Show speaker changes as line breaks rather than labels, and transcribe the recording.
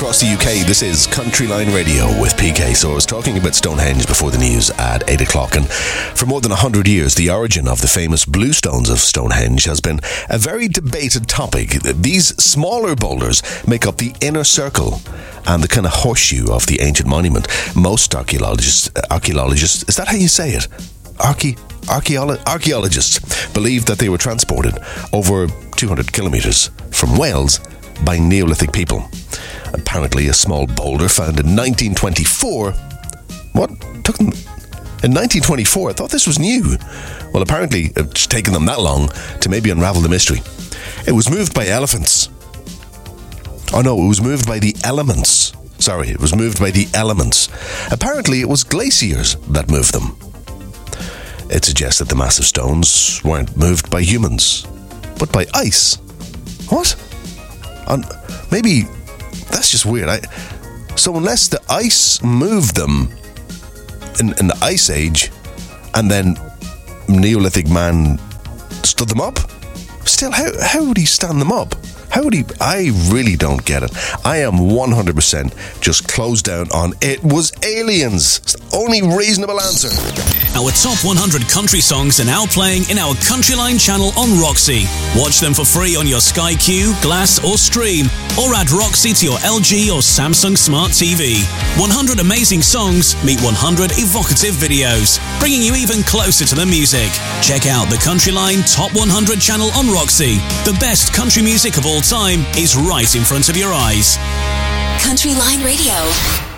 across the UK. This is Countryline Radio with PK. So I was talking about Stonehenge before the news at 8 o'clock, and for more than 100 years, the origin of the famous bluestones of Stonehenge has been a very debated topic. These smaller boulders make up the inner circle and the kind of horseshoe of the ancient monument. Most archaeologists, is that how you say it? Archaeologists believe that they were transported over 200 kilometres from Wales by Neolithic people. Apparently, a small boulder found in 1924. What? Took them in 1924? I thought this was new. Well, apparently, it's taken them that long to maybe unravel the mystery. It was moved by elephants. Oh no, it was moved by the elements. Sorry, it was moved by the elements. Apparently, it was glaciers that moved them. It suggests that the massive stones weren't moved by humans, but by ice. What? Maybe that's just weird. So unless the ice moved them in the Ice Age, and then Neolithic man stood them up, still, how would he stand them up? How would he? I really don't get it. I am 100% just closed down on it was aliens. It's the only reasonable answer.
Our top 100 country songs are now playing in our Countryline channel on Roxy. Watch them for free on your Sky Q, Glass or Stream, or add Roxy to your LG or Samsung Smart TV. 100 amazing songs meet 100 evocative videos, bringing you even closer to the music. Check out the Countryline Top 100 channel on Roxy. The best country music of all time is right in front of your eyes.
Countryline Radio.